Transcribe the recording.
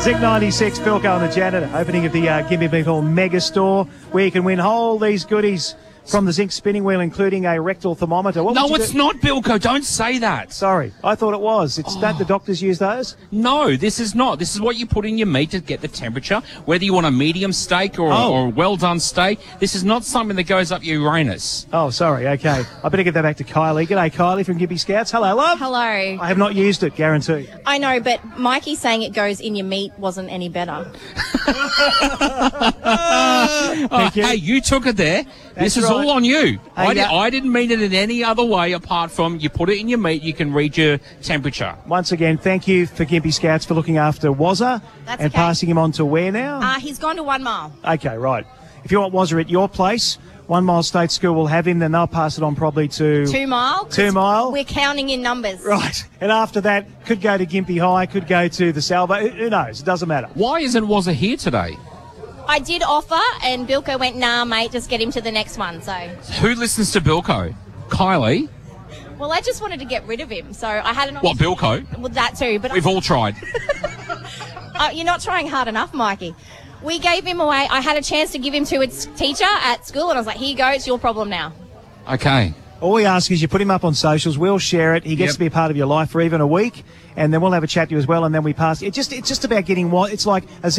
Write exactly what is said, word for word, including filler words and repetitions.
Zinc ninety-six, Bilko and the Janitor, opening of the uh, Gympie Metal Mega Store, where you can win all these goodies from the Zinc spinning wheel, including a rectal thermometer. What No, would you it's do? not, Bilko. Don't say that. Sorry, I thought it was. It's that the doctors use those? No, this is not. This is what you put in your meat to get the temperature, whether you want a medium steak or, Oh. or a well-done steak. This is not something that goes up your Uranus. Oh, sorry, okay. I better get that back to Kylie. G'day, Kylie from Gympie Scouts. Hello, love. Hello. I have not used it, guarantee. I know, but Mikey saying it goes in your meat wasn't any better. Oh, you. hey, you took it there. That's this is right. all on you. Hey, I, di- yeah. I didn't mean it in any other way apart from you put it in your meat, you can read your temperature. Once again, thank you for Gympie Scouts for looking after Wazza That's and okay. passing him on to where now? Uh, he's gone to one mile. Okay, right. If you want Wazza at your place, One Mile State School will have him, then they'll pass it on probably to... Two mile. 'cause Two mile. We're counting in numbers. Right. And after that, could go to Gympie High, could go to the Salvo. Who who knows? It doesn't matter. Why isn't Wazza here today? I did offer, and Bilko went, nah, mate, just get him to the next one. So, Who listens to Bilko? Kylie? well, I just wanted to get rid of him. So I had an What, Bilko? Well, that too. But We've all tried. uh, you're not trying hard enough, Mikey. We gave him away. I had a chance to give him to its teacher at school, and I was like, here you go. It's your problem now. Okay. All we ask is you put him up on socials, we'll share it, he gets Yep. to be a part of your life for even a week, and then we'll have a chat to you as well, and then we pass. It just, it's just about getting what, it's like a